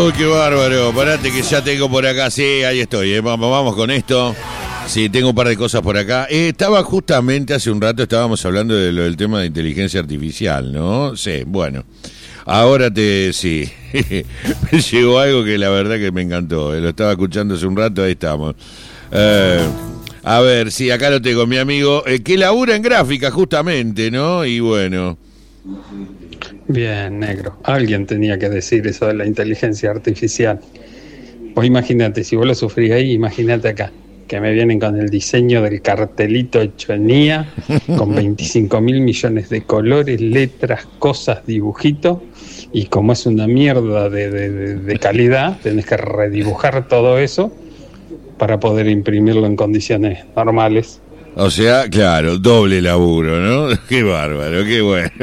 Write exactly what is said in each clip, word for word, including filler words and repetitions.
Oh, qué bárbaro. Parate que ya tengo por acá. Sí, ahí estoy. ¿eh? Vamos, vamos con esto. Sí, tengo un par de cosas por acá. Eh, estaba justamente hace un rato, estábamos hablando de lo del tema de inteligencia artificial, ¿no? Sí, bueno. Ahora te... sí. Me llegó algo que la verdad que me encantó. Eh, lo estaba escuchando hace un rato, ahí estamos. Eh, a ver, sí, acá lo tengo, mi amigo, eh, que labura en gráfica justamente, ¿no? Y bueno... Bien, negro. Alguien tenía que decir eso de la inteligencia artificial. Pues imagínate, si vos lo sufrís ahí, imagínate acá, que me vienen con el diseño del cartelito hecho en I A, con veinticinco mil millones de colores, letras, cosas, dibujitos, y como es una mierda de, de, de, de calidad, tenés que redibujar todo eso para poder imprimirlo en condiciones normales. O sea, claro, doble laburo, ¿no? Qué bárbaro, qué bueno.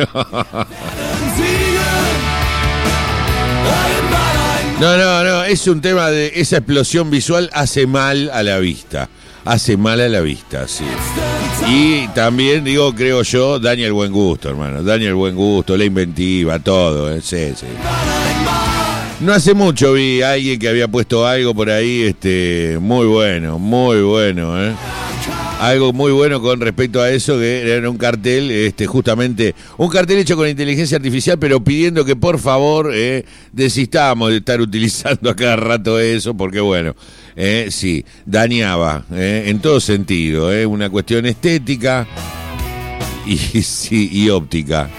No, no, no, es un tema de esa explosión visual hace mal a la vista. Hace mal a la vista, sí. Y también, digo, creo yo, daña el buen gusto, hermano. Daña el buen gusto, la inventiva, todo, ¿eh? Sí, sí. No hace mucho vi a alguien que había puesto algo por ahí, este, muy bueno, muy bueno, ¿eh? Algo muy bueno con respecto a eso, que era un cartel, este, justamente, un cartel hecho con inteligencia artificial, pero pidiendo que por favor eh, desistamos de estar utilizando a cada rato eso, porque bueno, eh, sí, dañaba, eh, en todo sentido, eh, una cuestión estética y, sí, y óptica.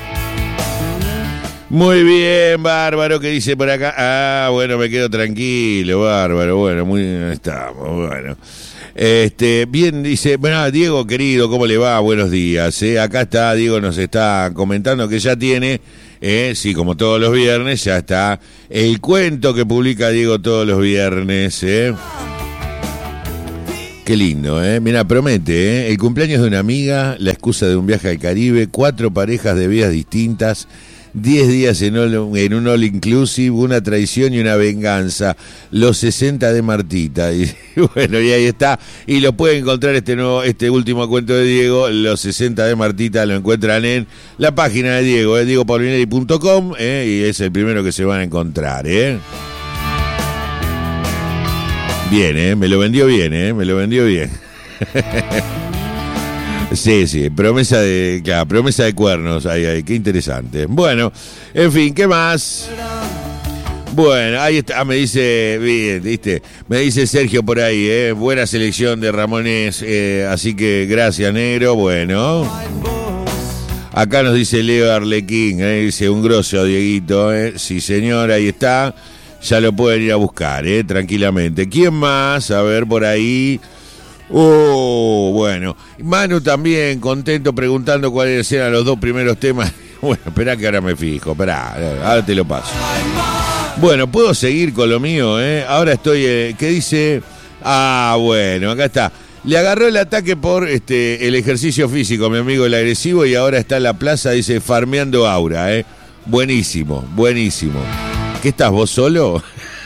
Muy bien, bárbaro, que dice por acá. Ah, bueno, me quedo tranquilo, bárbaro, bueno, muy bien, estamos, bueno. Este, bien, dice, bueno, Diego querido, ¿cómo le va? Buenos días, ¿eh? Acá está, Diego nos está comentando que ya tiene, eh, sí, como todos los viernes, ya está el cuento que publica Diego todos los viernes, ¿eh? Qué lindo, ¿eh? Mira, promete, ¿eh? El cumpleaños de una amiga, la excusa de un viaje al Caribe, cuatro parejas de vidas distintas, diez días en, all, en un all inclusive, una traición y una venganza, los sesenta de Martita. Y bueno, y ahí está. Y lo pueden encontrar este nuevo, este último cuento de Diego, los sesenta de Martita, lo encuentran en la página de Diego, eh, diego paulinelli punto com, eh, y es el primero que se van a encontrar, ¿eh? Bien, ¿eh? Me lo vendió bien, ¿eh? Me lo vendió bien. Sí, sí, promesa de, claro, promesa de cuernos, ay, ay, qué interesante. Bueno, en fin, ¿qué más? Bueno, ahí está, me dice, bien, ¿viste? Me dice Sergio por ahí, ¿eh? Buena selección de Ramones, eh, así que gracias, negro, bueno. Acá nos dice Leo Arlequín, ¿eh? Dice un grosso, Dieguito, ¿eh? Sí, señor, ahí está, ya lo pueden ir a buscar, ¿eh? Tranquilamente. ¿Quién más? A ver, por ahí... Oh, bueno, Manu también contento preguntando cuáles eran los dos primeros temas. Bueno, esperá que ahora me fijo, esperá, ahora te lo paso. Bueno, puedo seguir con lo mío, ¿eh? Ahora estoy, eh, ¿qué dice? Ah, bueno, acá está. Le agarró el ataque por este el ejercicio físico, mi amigo el agresivo, y ahora está en la plaza, dice, farmeando aura, ¿eh? Buenísimo, buenísimo. ¿Qué estás, vos solo?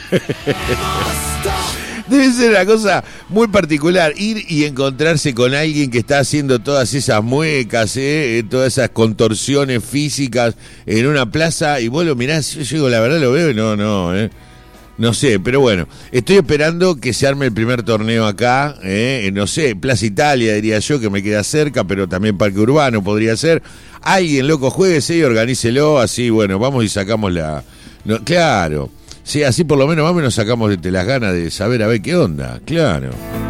Debe ser una cosa muy particular, ir y encontrarse con alguien que está haciendo todas esas muecas, ¿eh? Todas esas contorsiones físicas en una plaza, y vos lo mirás, yo digo, la verdad lo veo y no, no, ¿eh? No sé, pero bueno, estoy esperando que se arme el primer torneo acá, ¿eh? No sé, Plaza Italia diría yo, que me queda cerca, pero también Parque Urbano podría ser. Alguien loco, jueguese y organícelo, así, bueno, vamos y sacamos la... No, claro... Sí, así por lo menos más o menos sacamos de las ganas de saber a ver qué onda, claro.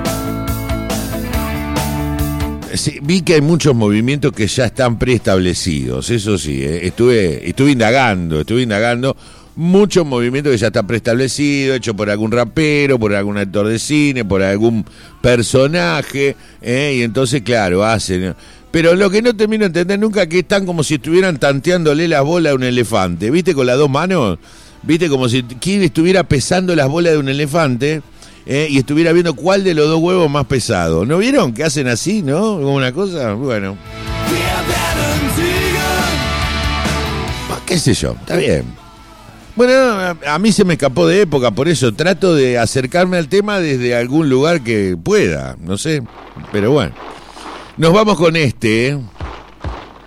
Sí, vi que hay muchos movimientos que ya están preestablecidos, eso sí, eh. estuve, estuve indagando, estuve indagando muchos movimientos que ya están preestablecidos, hechos por algún rapero, por algún actor de cine, por algún personaje, eh, y entonces, claro, hacen... Pero lo que no termino de entender nunca es que están como si estuvieran tanteándole las bolas a un elefante, ¿viste? Con las dos manos... Viste, como si quien estuviera pesando las bolas de un elefante, eh, y estuviera viendo cuál de los dos huevos más pesado. ¿No vieron que hacen así, no? Como una cosa, bueno. ¿Qué sé yo? Está bien. Bueno, a, a mí se me escapó de época, por eso trato de acercarme al tema desde algún lugar que pueda, no sé. Pero bueno. Nos vamos con este, ¿eh?